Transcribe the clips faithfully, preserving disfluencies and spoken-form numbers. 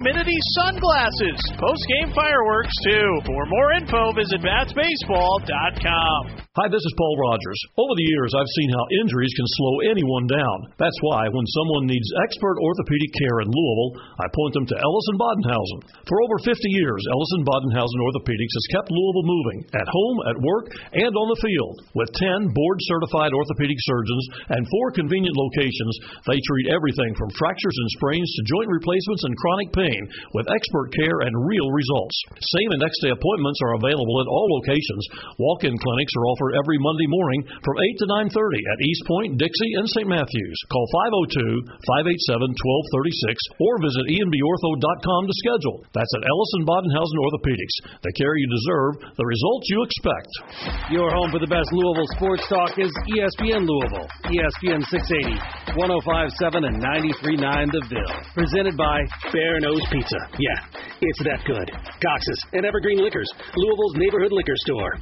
Minity Sunglasses. Post-game fireworks, too. For more info, visit bats baseball dot com. Hi, this is Paul Rogers. Over the years, I've seen how injuries can slow anyone down. That's why when someone needs expert orthopedic care in Louisville, I point them to Ellison Bodenhausen. For over fifty years, Ellison Bodenhausen Orthopedics has kept Louisville moving, at home, at work, and on the field. With ten board-certified orthopedic surgeons and four convenient locations, they treat everything from fractures and sprains to joint replacements and chronic pain with expert care and real results. Same and next-day appointments are available at all locations. Walk-in clinics are offered every Monday morning from eight to nine thirty at East Point, Dixie, and Saint Matthews. Call five oh two, five eight seven, one two three six or visit E N B ortho dot com to schedule. That's at Ellison Bodenhausen Orthopedics. The care you deserve, the results you expect. Your home for the best Louisville sports talk is E S P N Louisville. E S P N six eighty, one oh five point seven and ninety-three point nine The Ville. Presented by Bear Nose Pizza. Yeah, it's that good. Cox's and Evergreen Liquors, Louisville's neighborhood liquor store.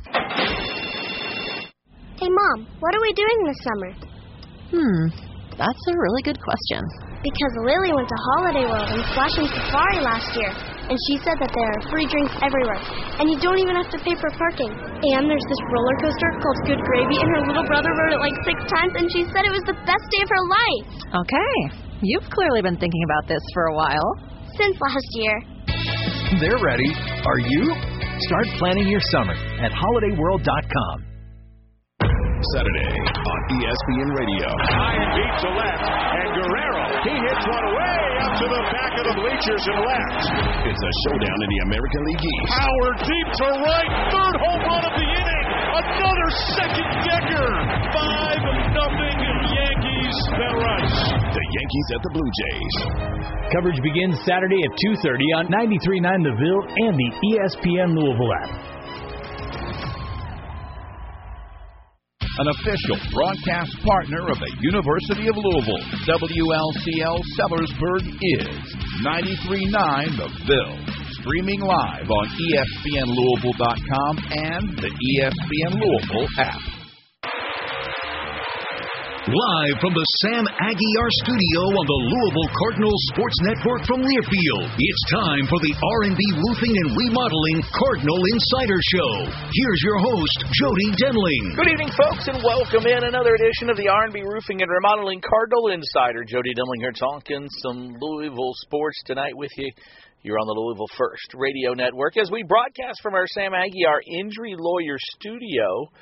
Hey, Mom, what are we doing this summer? Hmm, that's a really good question. Because Lily went to Holiday World and Splashing Safari last year, and she said that there are free drinks everywhere, and you don't even have to pay for parking. And there's this roller coaster called Good Gravy, and her little brother rode it like six times, and she said it was the best day of her life. Okay, you've clearly been thinking about this for a while. Since last year. They're ready. Are you? Start planning your summer at holiday world dot com. Saturday on E S P N Radio. High and deep to left, and Guerrero, he hits one way up to the back of the bleachers and left. It's a showdown in the American League East. Howard deep to right, third home run of the inning, another second decker. Five nothing Yankees. That rush. The Yankees at the Blue Jays. Coverage begins Saturday at two thirty on ninety-three point nine The Ville and the E S P N Louisville app. An official broadcast partner of the University of Louisville, W L C L Sellersburg is ninety-three point nine The Ville. Streaming live on E S P N Louisville dot com and the E S P N Louisville app. Live from the Sam Aguiar Studio on the Louisville Cardinals Sports Network from Learfield, it's time for the R and B Roofing and Remodeling Cardinal Insider Show. Here's your host, Jody Denling. Good evening, folks, and welcome in another edition of the R and B Roofing and Remodeling Cardinal Insider. Jody Denling here talking some Louisville sports tonight with you. You're on the Louisville First Radio Network as we broadcast from our Sam Aguiar Injury Lawyer Studio.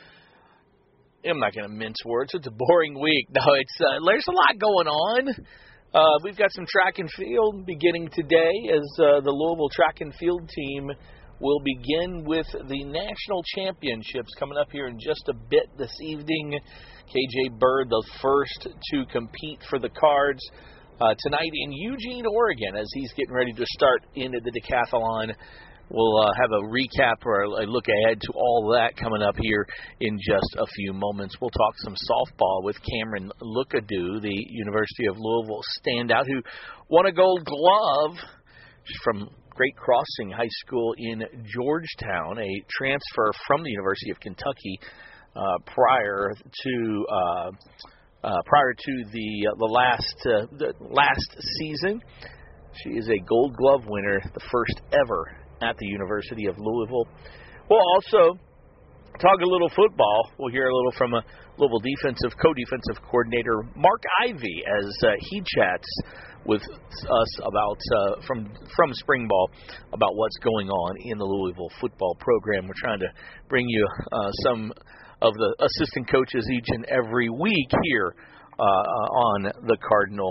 I'm not going to mince words. It's a boring week. No, it's uh, there's a lot going on. Uh, we've got some track and field beginning today as uh, the Louisville track and field team will begin with the national championships coming up here in just a bit this evening. K J Bird, the first to compete for the Cards uh, tonight in Eugene, Oregon, as he's getting ready to start into the decathlon. We'll uh, have a recap or a look ahead to all that coming up here in just a few moments. We'll talk some softball with Cameron Lookadoo, the University of Louisville standout, who won a gold glove from Great Crossing High School in Georgetown, a transfer from the University of Kentucky uh, prior to uh, uh, prior to the uh, the last uh, the last season. She is a Gold Glove winner, the first ever at the University of Louisville. We'll also talk a little football. We'll hear a little from a Louisville defensive co-defensive coordinator Mark Ivey as uh, he chats with us about uh, from from spring ball about what's going on in the Louisville football program. We're trying to bring you uh, some of the assistant coaches each and every week here uh, on the Cardinal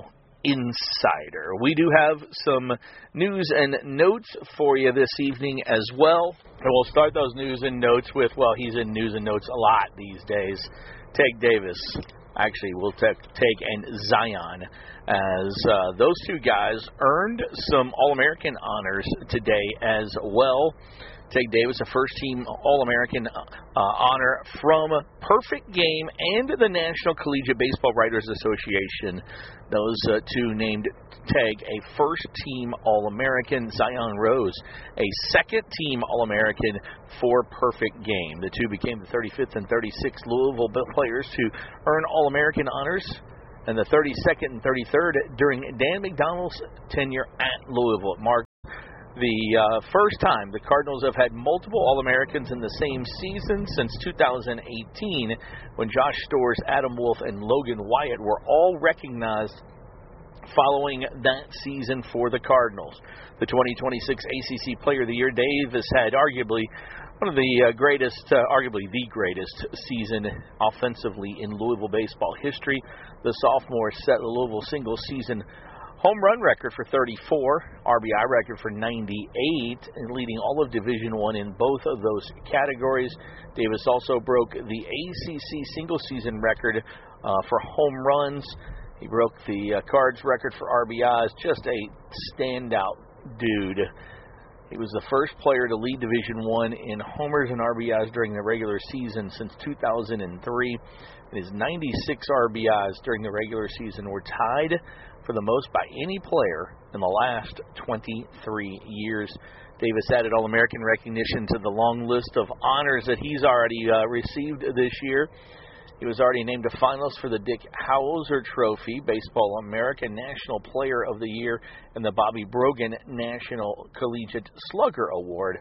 Insider. We do have some news and notes for you this evening as well. And we'll start those news and notes with, well, he's in news and notes a lot these days. Tank Davis. Actually, we'll take Tank and Zion as uh, those two guys earned some All-American honors today as well. Tank Davis, a first-team All-American uh, honor from Perfect Game and the National Collegiate Baseball Writers Association. Those uh, two named Tank a first-team All-American. Zion Rose, a second-team All-American for Perfect Game. The two became the thirty-fifth and thirty-sixth Louisville players to earn All-American honors and the thirty-second and thirty-third during Dan McDonald's tenure at Louisville. It marked the uh, first time the Cardinals have had multiple All-Americans in the same season since two thousand eighteen, when Josh Storrs, Adam Wolf, and Logan Wyatt were all recognized following that season for the Cardinals. The twenty twenty-six A C C Player of the Year, Davis had arguably one of the uh, greatest, uh, arguably the greatest season offensively in Louisville baseball history. The sophomore set the Louisville single-season home run record for thirty-four, R B I record for ninety-eight, and leading all of Division One in both of those categories. Davis also broke the A C C single-season record uh, for home runs. He broke the uh, Cards record for R B Is. Just a standout dude. He was the first player to lead Division One in homers and R B Is during the regular season since two thousand three. And his ninety-six R B Is during the regular season were tied for the most by any player in the last twenty-three years. Davis added All-American recognition to the long list of honors that he's already uh, received this year. He was already named a finalist for the Dick Howser Trophy, Baseball American National Player of the Year, and the Bobby Brogan National Collegiate Slugger Award.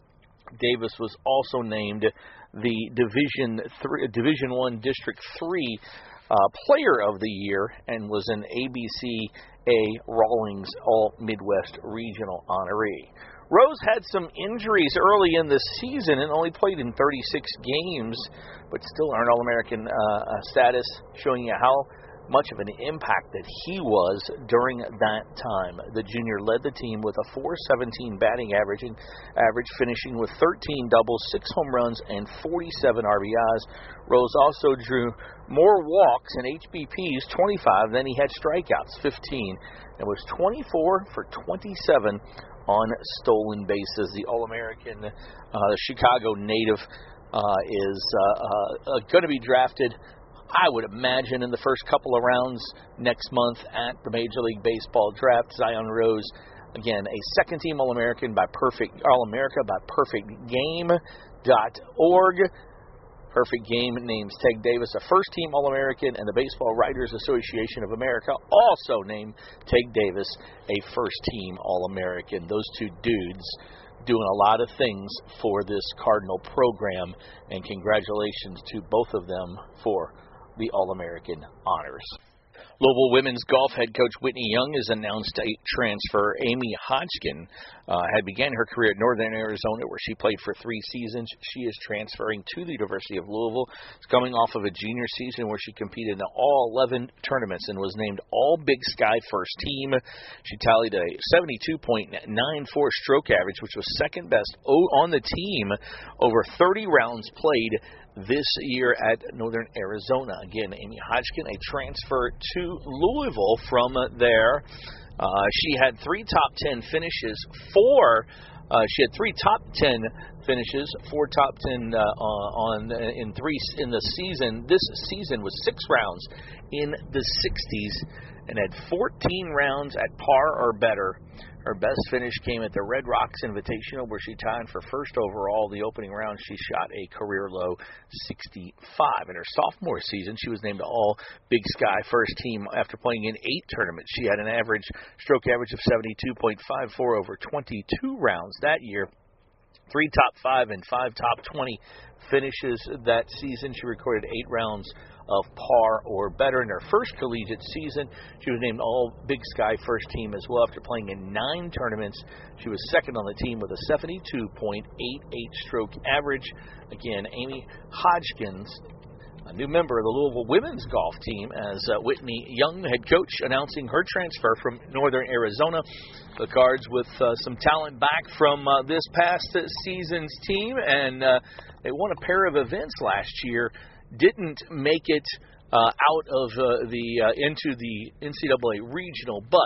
Davis was also named the Division three, Division One District Three uh, Player of the Year, and was an A B C A Rawlings All Midwest Regional honoree. Rose had some injuries early in the season and only played in thirty-six games, but still earned All-American uh, status, showing you how much of an impact that he was during that time. The junior led the team with a four seventeen batting average, average finishing with thirteen doubles, six home runs, and forty-seven R B Is. Rose also drew more walks and H B Ps, twenty-five, than he had strikeouts, fifteen, and was twenty-four for twenty-seven on stolen bases. The All-American, uh, Chicago native, uh, is uh, uh, going to be drafted, I would imagine, in the first couple of rounds next month at the Major League Baseball draft. Zion Rose, again, a second-team All-American by Perfect All-America by perfect game dot org. Perfect Game names Ted Davis a first-team All-American, and the Baseball Writers Association of America also named Ted Davis a first-team All-American. Those two dudes doing a lot of things for this Cardinal program, and congratulations to both of them for the All-American honors. Louisville women's golf head coach Whitney Young has announced a transfer. Amy Hodgkin uh, had began her career at Northern Arizona, where she played for three seasons. She is transferring to the University of Louisville. It's coming off of a junior season where she competed in all eleven tournaments and was named All Big Sky First Team. She tallied a seventy-two point nine four stroke average, which was second best on the team over thirty rounds played this year at Northern Arizona. Again, Amy Hodgkin, a transfer to Louisville from there. Uh, she had three top ten finishes, four. Uh, she had three top ten finishes, four top ten uh, on in three in the season. This season was six rounds in the sixties and had fourteen rounds at par or better. Her best finish came at the Red Rocks Invitational, where she tied for first overall. The opening round, she shot a career-low sixty-five. In her sophomore season, she was named All Big Sky First Team after playing in eight tournaments. She had an average stroke average of seventy-two point five four over twenty-two rounds that year. Three top five and five top twenty finishes that season. She recorded eight rounds of par or better. In her first collegiate season, she was named All Big Sky First Team as well after playing in nine tournaments. She was second on the team with a seventy-two point eight eight stroke average. Again, Amy Hodgkins, a new member of the Louisville women's golf team, as uh, Whitney Young, head coach, announcing her transfer from Northern Arizona. The Cards with uh, some talent back from uh, this past season's team, and uh, they won a pair of events last year. Didn't make it uh, out of uh, the uh, into the N C double A regional, but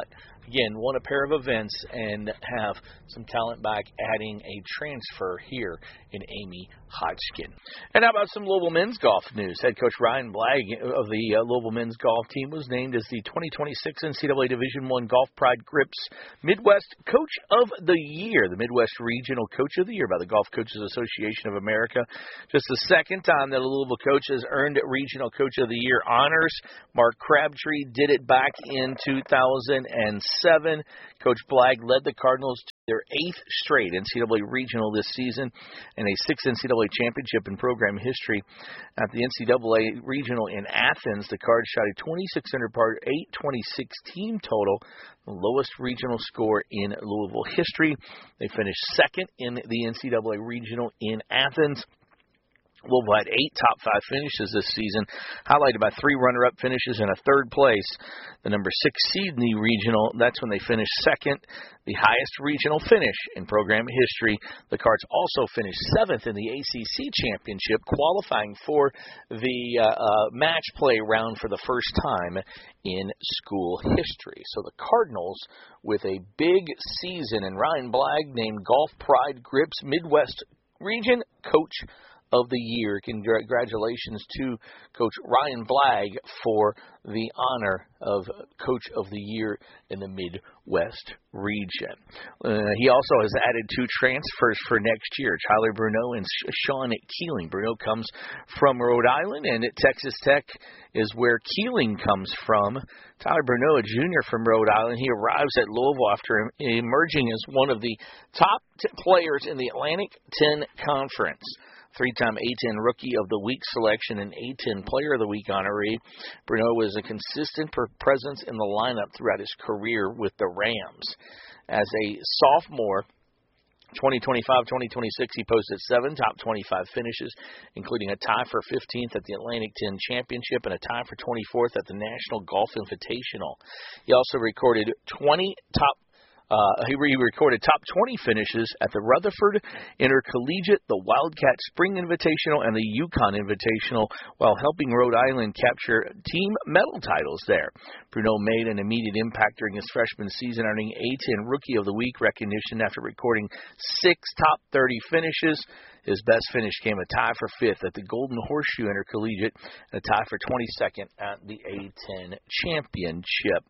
again, won a pair of events and have some talent back, adding a transfer here in Amy Hodgkin. And how about some Louisville men's golf news? Head coach Ryan Blagg of the uh, Louisville men's golf team was named as the twenty twenty-six N C double A Division I Golf Pride Grips Midwest Coach of the Year, the Midwest Regional Coach of the Year by the Golf Coaches Association of America. Just the second time that a Louisville coach has earned Regional Coach of the Year honors. Mark Crabtree did it back in two thousand seven. Coach Blagg led the Cardinals to their eighth straight N C double A Regional this season and a sixth N C double A Championship in program history. At the N C double A Regional in Athens, the Cards shot a twenty-six under par, eight twenty-six team total, the lowest regional score in Louisville history. They finished second in the N C double A Regional in Athens. Louisville had eight top five finishes this season, highlighted by three runner-up finishes and a third place. The number six seed in the regional, that's when they finished second, the highest regional finish in program history. The Cards also finished seventh in the A C C Championship, qualifying for the uh, uh, match play round for the first time in school history. So the Cardinals, with a big season, and Ryan Blagg named Golf Pride Grips Midwest Region Coach of the Year. Congratulations to Coach Ryan Blagg for the honor of Coach of the Year in the Midwest region. Uh, he also has added two transfers for next year, Tyler Bruno and Sean Keeling. Bruno comes from Rhode Island, and at Texas Tech is where Keeling comes from. Tyler Bruno, a junior from Rhode Island, he arrives at Louisville after emerging as one of the top t- players in the Atlantic ten Conference. Three-time A ten Rookie of the Week selection and A ten Player of the Week honoree. Bruno was a consistent presence in the lineup throughout his career with the Rams. As a sophomore, twenty twenty-five twenty twenty-six, he posted seven top twenty-five finishes, including a tie for fifteenth at the Atlantic ten Championship and a tie for twenty-fourth at the National Golf Invitational. He also recorded twenty top Uh, he recorded top twenty finishes at the Rutherford Intercollegiate, the Wildcat Spring Invitational, and the Yukon Invitational, while helping Rhode Island capture team medal titles there. Bruno made an immediate impact during his freshman season, earning A ten Rookie of the Week recognition after recording six top thirty finishes. His best finish came a tie for fifth at the Golden Horseshoe Intercollegiate and a tie for twenty-second at the A ten Championship.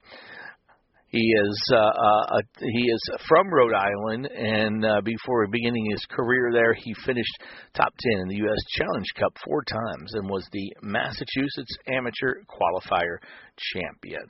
He is uh, uh, he is from Rhode Island, and uh, before beginning his career there, he finished top ten in the U S Challenge Cup four times and was the Massachusetts Amateur Qualifier Champion.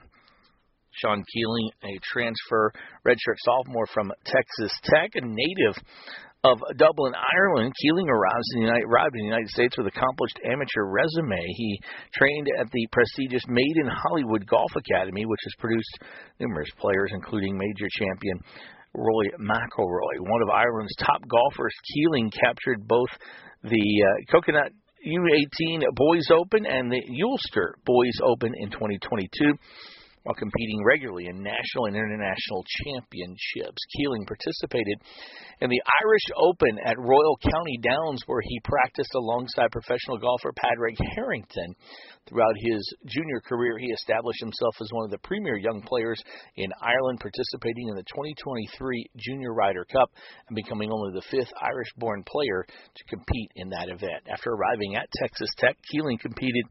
Sean Keeling, a transfer redshirt sophomore from Texas Tech, a native of Dublin, Ireland. Keeling arrives in the United, arrived in the United States with an accomplished amateur resume. He trained at the prestigious Made in Hollywood Golf Academy, which has produced numerous players, including major champion Rory McIlroy. One of Ireland's top golfers, Keeling captured both the uh, Coconut U eighteen Boys Open and the Ulster Boys Open in twenty twenty-two. While competing regularly in national and international championships. Keeling participated in the Irish Open at Royal County Downs, where he practiced alongside professional golfer Padraig Harrington. Throughout his junior career, he established himself as one of the premier young players in Ireland, participating in the twenty twenty-three Junior Ryder Cup and becoming only the fifth Irish-born player to compete in that event. After arriving at Texas Tech, Keeling competed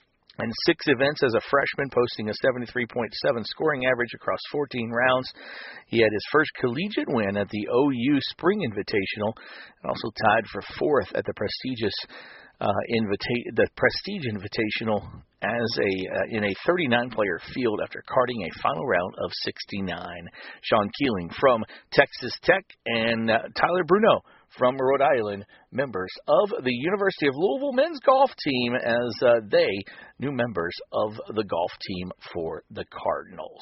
in six events as a freshman, posting a seventy-three point seven scoring average across fourteen rounds. He had his first collegiate win at the O U Spring Invitational and also tied for fourth at the prestigious uh, invita- the Prestige Invitational as a uh, in a thirty-nine player field after carding a final round of sixty-nine. Sean Keeling from Texas Tech and uh, Tyler Bruno from Rhode Island, members of the University of Louisville men's golf team, as uh, they new members of the golf team for the Cardinals.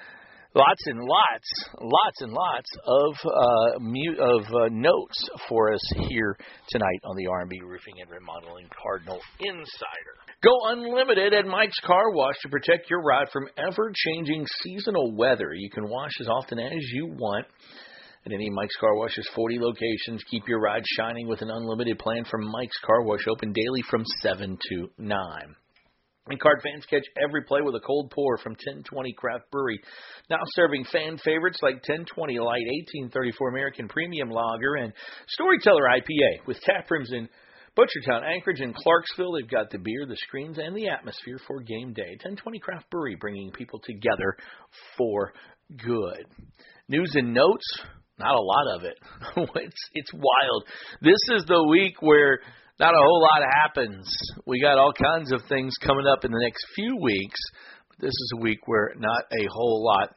Lots and lots, lots and lots of uh, mu- of uh, notes for us here tonight on the R and B Roofing and Remodeling Cardinal Insider. Go unlimited at Mike's Car Wash to protect your ride from ever-changing seasonal weather. You can wash as often as you want at any Mike's Car Wash's forty locations. Keep your ride shining with an unlimited plan from Mike's Car Wash, open daily from seven to nine. And card fans catch every play with a cold pour from ten twenty Craft Brewery. Now serving fan favorites like ten twenty Light, eighteen thirty-four American Premium Lager, and Storyteller I P A. With tap rooms in Butchertown, Anchorage, and Clarksville, they've got the beer, the screens, and the atmosphere for game day. ten twenty Craft Brewery, bringing people together for good. News and notes, not a lot of it. it's it's wild. This is the week where not a whole lot happens. We got all kinds of things coming up in the next few weeks. But this is a week where not a whole lot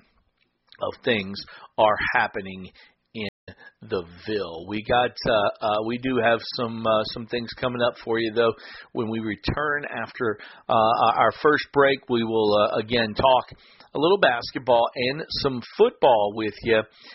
of things are happening in the Ville. We got, uh, uh, we do have some uh, some things coming up for you though. When we return after uh, our first break, we will uh, again talk a little basketball and some football with you,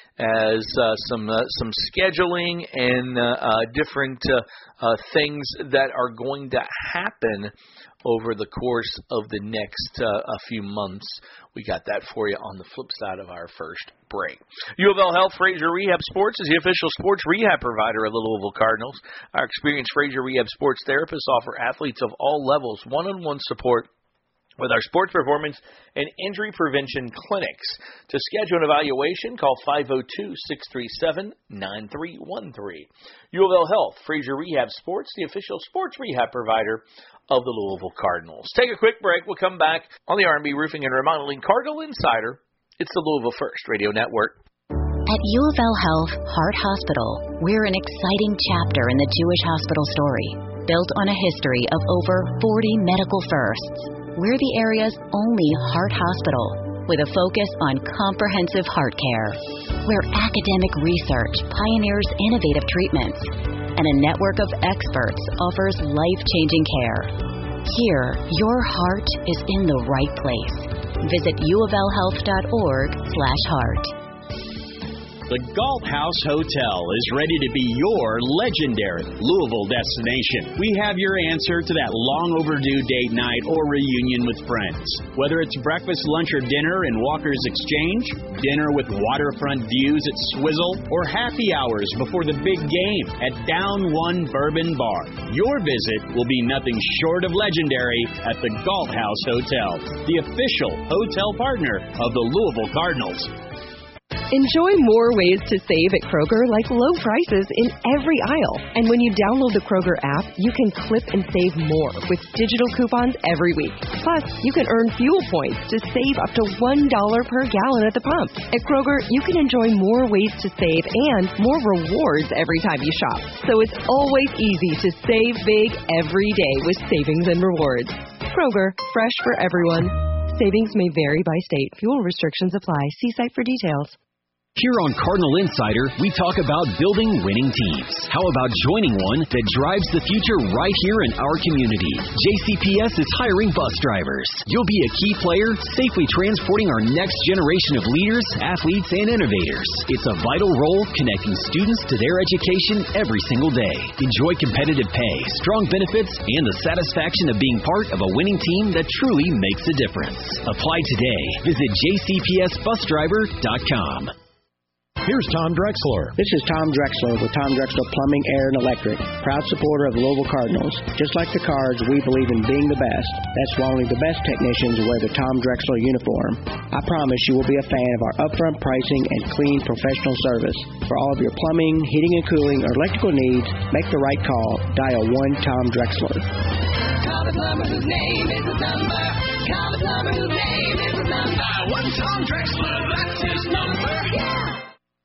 as uh, some uh, some scheduling and uh, uh, different uh, uh, things that are going to happen over the course of the next uh, a few months. We got that for you on the flip side of our first break. U of L Health Fraser Rehab Sports is the official sports rehab provider of the Louisville Cardinals. Our experienced Fraser Rehab Sports therapists offer athletes of all levels one-on-one support with our sports performance and injury prevention clinics. To schedule an evaluation, call five oh two, six three seven, nine three one three. U of L Health, Fraser Rehab Sports, the official sports rehab provider of the Louisville Cardinals. Take a quick break. We'll come back on the R and B Roofing and Remodeling Cardinal Insider. It's the Louisville First Radio Network. At U of L Health Heart Hospital, we're an exciting chapter in the Jewish hospital story, built on a history of over forty medical firsts. We're the area's only heart hospital with a focus on comprehensive heart care, where academic research pioneers innovative treatments, and a network of experts offers life-changing care. Here, your heart is in the right place. Visit uoflhealth.org slash heart. The Galt House Hotel is ready to be your legendary Louisville destination. We have your answer to that long overdue date night or reunion with friends. Whether it's breakfast, lunch, or dinner in Walker's Exchange, dinner with waterfront views at Swizzle, or happy hours before the big game at Down One Bourbon Bar, your visit will be nothing short of legendary at the Galt House Hotel, the official hotel partner of the Louisville Cardinals. Enjoy more ways to save at Kroger, like low prices in every aisle. And when you download the Kroger app, you can clip and save more with digital coupons every week. Plus, you can earn fuel points to save up to one dollar per gallon at the pump. At Kroger, you can enjoy more ways to save and more rewards every time you shop. So it's always easy to save big every day with savings and rewards. Kroger, fresh for everyone. Savings may vary by state. Fuel restrictions apply. See site for details. Here on Cardinal Insider, we talk about building winning teams. How about joining one that drives the future right here in our community? J C P S is hiring bus drivers. You'll be a key player, safely transporting our next generation of leaders, athletes, and innovators. It's a vital role connecting students to their education every single day. Enjoy competitive pay, strong benefits, and the satisfaction of being part of a winning team that truly makes a difference. Apply today. Visit j c p s bus driver dot com. Here's Tom Drexler. This is Tom Drexler with Tom Drexler Plumbing, Air, and Electric, proud supporter of the Louisville Cardinals. Just like the Cards, we believe in being the best. That's why only the best technicians wear the Tom Drexler uniform. I promise you will be a fan of our upfront pricing and clean professional service. For all of your plumbing, heating and cooling, or electrical needs, make the right call. Dial one Tom Drexler. Call the plumber whose name is his number. Call the plumber whose name is his number. Dial one Tom Drexler, that's his number. Yeah.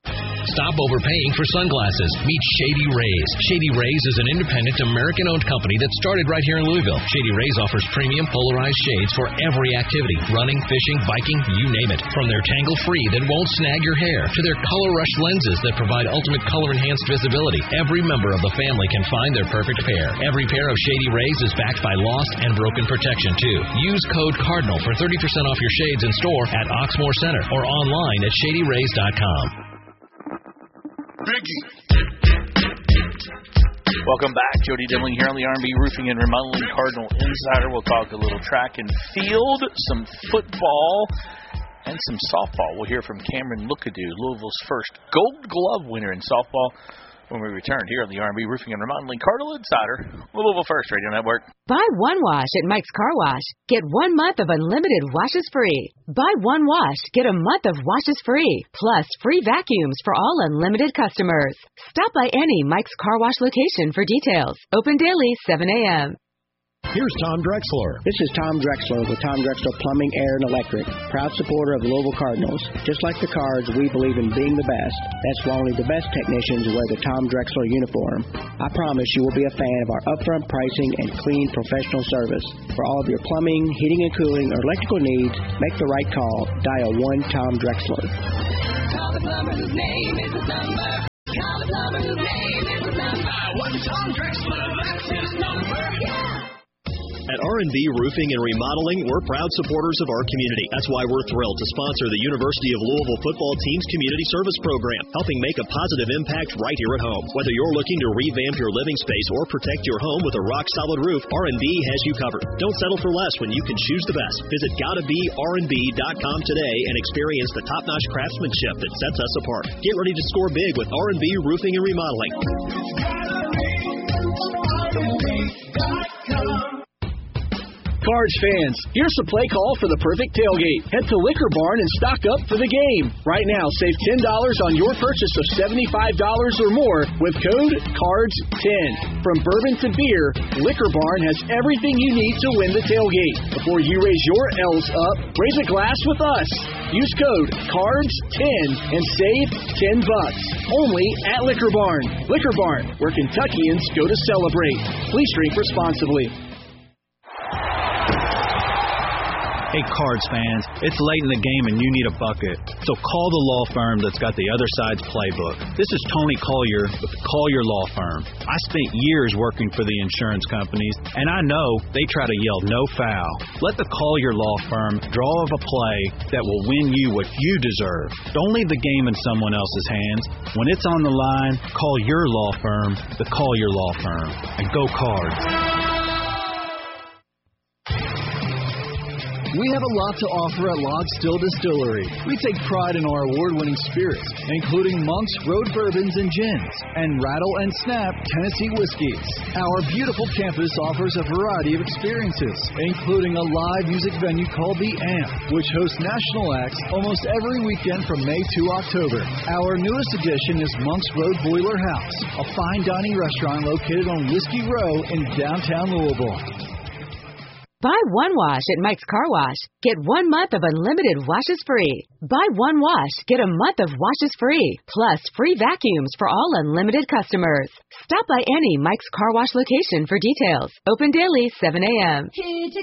Stop overpaying for sunglasses. Meet Shady Rays. Shady Rays is an independent, American-owned company that started right here in Louisville. Shady Rays offers premium polarized shades for every activity. Running, fishing, biking, you name it. From their tangle-free that won't snag your hair to their Color Rush lenses that provide ultimate color-enhanced visibility. Every member of the family can find their perfect pair. Every pair of Shady Rays is backed by lost and broken protection, too. Use code CARDINAL for thirty percent off your shades in store at Oxmoor Center or online at shady rays dot com. Biggie. Welcome back. Jody Dimling here on the R and B Roofing and Remodeling Cardinal Insider. We'll talk a little track and field, some football, and some softball. We'll hear from Cameron Lookadoo, Louisville's first Gold Glove winner in softball, when we return here on the R and B Roofing and Remodeling Cardinal Insider, Louisville First Radio Network. Buy one wash at Mike's Car Wash. Get one month of unlimited washes free. Buy one wash, get a month of washes free, plus free vacuums for all unlimited customers. Stop by any Mike's Car Wash location for details. Open daily, seven a.m. Here's Tom Drexler. This is Tom Drexler with Tom Drexler Plumbing, Air, and Electric, proud supporter of the Louisville Cardinals. Just like the Cards, we believe in being the best. That's why only the best technicians wear the Tom Drexler uniform. I promise you will be a fan of our upfront pricing and clean professional service. For all of your plumbing, heating and cooling, or electrical needs, make the right call. Dial one Tom Drexler. Call the plumber whose name is his number. Call the plumber whose name is his number. One Tom Drexler, that's his number. Yeah. At R and B Roofing and Remodeling, we're proud supporters of our community. That's why we're thrilled to sponsor the University of Louisville football team's community service program, helping make a positive impact right here at home. Whether you're looking to revamp your living space or protect your home with a rock-solid roof, R and B has you covered. Don't settle for less when you can choose the best. Visit gotta be R and B dot com today and experience the top-notch craftsmanship that sets us apart. Get ready to score big with R and B Roofing and Remodeling. Cards fans, here's the play call for the perfect tailgate. Head to Liquor Barn and stock up for the game. Right now, save ten dollars on your purchase of seventy-five dollars or more with code cards ten. From bourbon to beer, Liquor Barn has everything you need to win the tailgate. Before you raise your L's up, raise a glass with us. Use code cards ten and save ten bucks. Only at Liquor Barn. Liquor Barn, where Kentuckians go to celebrate. Please drink responsibly. Hey, Cards fans, it's late in the game and you need a bucket. So call the law firm that's got the other side's playbook. This is Tony Collier with the Collier Law Firm. I spent years working for the insurance companies, and I know they try to yell no foul. Let the Collier Law Firm draw up a play that will win you what you deserve. Don't leave the game in someone else's hands. When it's on the line, call your law firm, the Collier Law Firm, and go Cards. We have a lot to offer at Log Still Distillery. We take pride in our award-winning spirits, including Monk's Road Bourbons and Gins, and Rattle and Snap Tennessee Whiskies. Our beautiful campus offers a variety of experiences, including a live music venue called The Amp, which hosts national acts almost every weekend from May to October. Our newest addition is Monk's Road Boiler House, a fine dining restaurant located on Whiskey Row in downtown Louisville. Buy one wash at Mike's Car Wash. Get one month of unlimited washes free. Buy one wash, get a month of washes free, plus free vacuums for all unlimited customers. Stop by any Mike's Car Wash location for details. Open daily, seven a.m.